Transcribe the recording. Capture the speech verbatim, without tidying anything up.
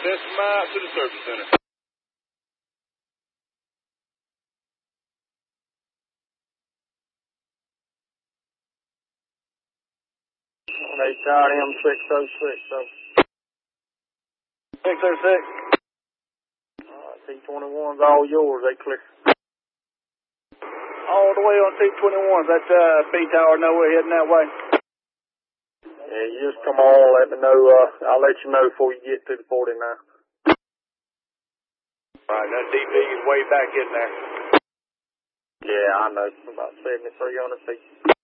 Send some out to the service center. They tied him six oh six, so. six oh six. Uh, T twenty-one's all yours, they clear. All the way on T twenty-one. That's uh, B Tower nowhere heading that way. Yeah, you just come on, let me know. Uh, I'll let you know before you get to the forty-nine. All right, that D P is way back in there. Yeah, I know. About seventy-three hundred feet.